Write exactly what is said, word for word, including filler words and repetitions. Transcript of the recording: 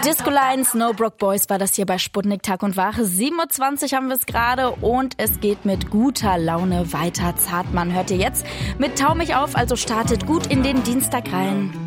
Disco Line, Snowbrook Boys war das hier bei Sputnik Tag und Wache. sieben Uhr zwanzig haben wir es gerade und es geht mit guter Laune weiter. Zartmann hört ihr jetzt mit Tau mich auf, also startet gut in den Dienstag rein.